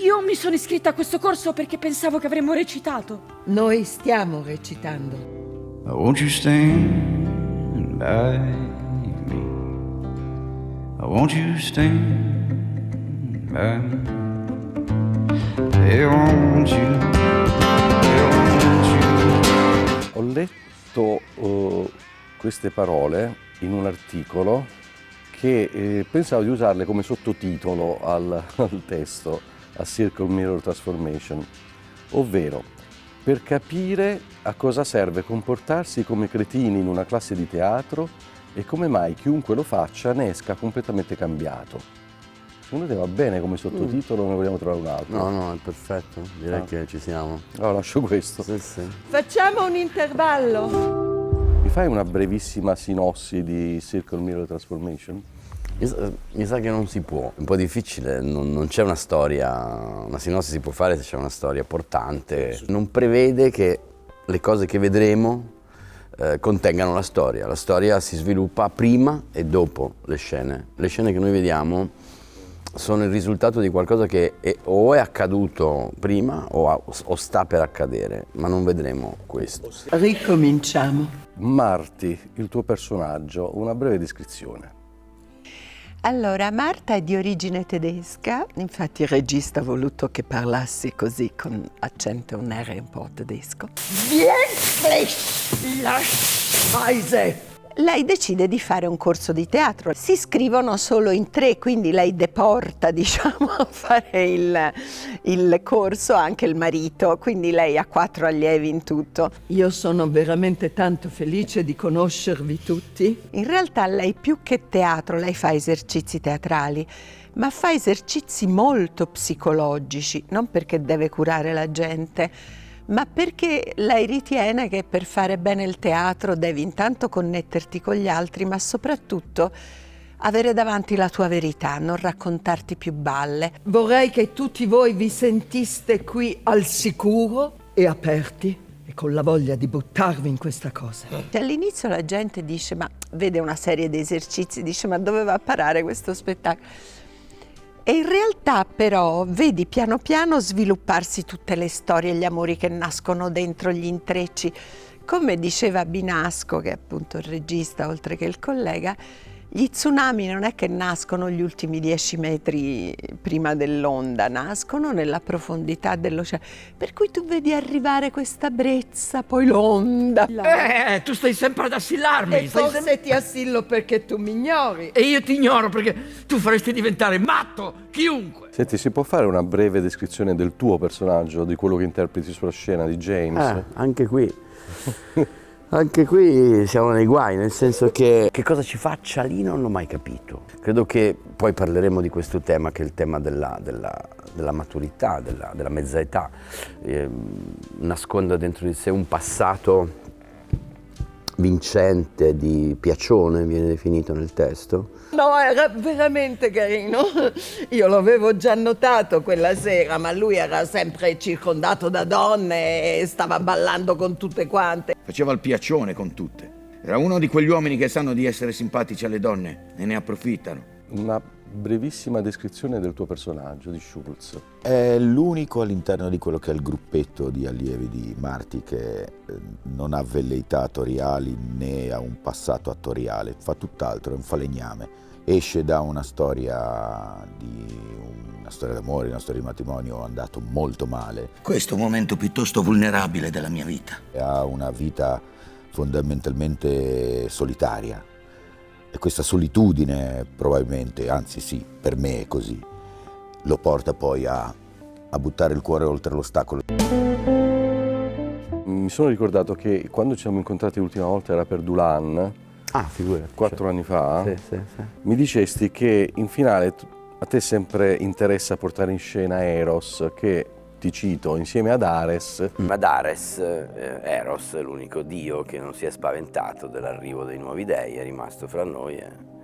Io mi sono iscritta a questo corso perché pensavo che avremmo recitato. Noi stiamo recitando. Won't you stand by me? Won't you stand by me? They want you, they want you. Ho letto queste parole in un articolo che pensavo di usarle come sottotitolo al testo, a Circle Mirror Transformation, ovvero per capire a cosa serve comportarsi come cretini in una classe di teatro e come mai chiunque lo faccia ne esca completamente cambiato. Secondo te va bene come sottotitolo o ne vogliamo trovare un altro? No, è perfetto, direi che ci siamo. Allora lascio questo. Sì, sì. Facciamo un intervallo. Mi fai una brevissima sinossi di Circle Mirror Transformation? Mi sa che non si può, è un po' difficile, non c'è una storia, una sinossi si può fare se c'è una storia portante. Non prevede che le cose che vedremo contengano la storia si sviluppa prima e dopo le scene. Le scene che noi vediamo sono il risultato di qualcosa che o è accaduto prima o sta per accadere, ma non vedremo questo. Ricominciamo. Marti, il tuo personaggio, una breve descrizione. Allora, Marta è di origine tedesca, infatti il regista ha voluto che parlassi così con accento, un R un po' tedesco. Wirklich la Scheiße! Lei decide di fare un corso di teatro. Si iscrivono solo in 3, quindi lei deporta, diciamo, a fare il corso anche il marito, quindi lei ha 4 allievi in tutto. Io sono veramente tanto felice di conoscervi tutti. In realtà lei più che teatro, lei fa esercizi teatrali, ma fa esercizi molto psicologici, non perché deve curare la gente, ma perché lei ritiene che per fare bene il teatro devi intanto connetterti con gli altri, ma soprattutto avere davanti la tua verità, non raccontarti più balle. Vorrei che tutti voi vi sentiste qui al sicuro e aperti e con la voglia di buttarvi in questa cosa. All'inizio la gente dice, ma vede una serie di esercizi, dice, ma dove va a parare questo spettacolo? E in realtà però vedi piano piano svilupparsi tutte le storie e gli amori che nascono dentro gli intrecci. Come diceva Binasco, che è appunto il regista oltre che il collega, gli tsunami non è che nascono gli ultimi 10 metri prima dell'onda, nascono nella profondità dell'oceano. Per cui tu vedi arrivare questa brezza, poi l'onda. Tu stai sempre ad assillarmi. E forse ti assillo perché tu mi ignori. E io ti ignoro perché tu faresti diventare matto chiunque. Senti, si può fare una breve descrizione del tuo personaggio, di quello che interpreti sulla scena, di James? Anche qui. Anche qui siamo nei guai, nel senso che cosa ci faccia lì non l'ho mai capito. Credo che poi parleremo di questo tema, che è il tema della maturità, della mezza età. Nasconde dentro di sé un passato vincente di piacione, viene definito nel testo. No, era veramente carino. Io l'avevo già notato quella sera, ma lui era sempre circondato da donne e stava ballando con tutte quante. Faceva il piacione con tutte. Era uno di quegli uomini che sanno di essere simpatici alle donne e ne approfittano. Una brevissima descrizione del tuo personaggio, di Schultz. È l'unico all'interno di quello che è il gruppetto di allievi di Marty che non ha velleità attoriali né ha un passato attoriale, fa tutt'altro, è un falegname. Esce da una storia d'amore, una storia di matrimonio andato molto male. Questo è un momento piuttosto vulnerabile della mia vita. Ha una vita fondamentalmente solitaria e questa solitudine probabilmente, anzi sì, per me è così, lo porta poi a buttare il cuore oltre l'ostacolo. Mi sono ricordato che quando ci siamo incontrati l'ultima volta era per Dulan, Figurati. 4 anni fa, Sì. mi dicesti che in finale a te sempre interessa portare in scena Eros, che, ti cito, insieme ad Ares. Ma Ares, Eros, è l'unico dio che non si è spaventato dell'arrivo dei nuovi dei, è rimasto fra noi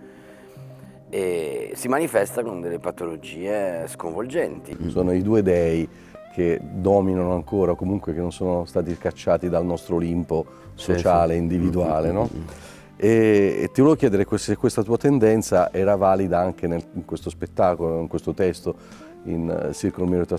e si manifesta con delle patologie sconvolgenti. Sono i 2 dei che dominano ancora, o comunque che non sono stati cacciati dal nostro Olimpo sociale, individuale, no? E ti volevo chiedere se questa tua tendenza era valida anche in questo spettacolo, in questo testo, in Circle Mirror